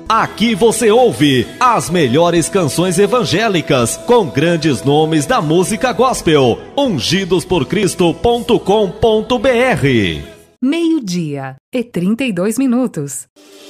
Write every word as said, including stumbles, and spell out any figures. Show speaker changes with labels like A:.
A: Aqui você ouve as melhores canções evangélicas com grandes nomes da música gospel. ungidos por cristo ponto com ponto br.
B: Meio-dia e trinta e dois minutos.